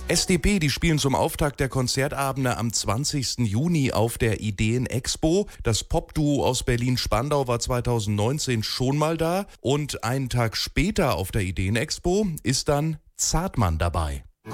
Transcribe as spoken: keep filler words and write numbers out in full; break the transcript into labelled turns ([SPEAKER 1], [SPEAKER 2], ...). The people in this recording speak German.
[SPEAKER 1] S D P, die spielen zum Auftakt der Konzertabende am zwanzigsten Juni auf der Ideen-Expo. Das Popduo aus Berlin-Spandau war zweitausendneunzehn schon mal da und einen Tag später auf der Ideen-Expo ist dann Zartmann dabei.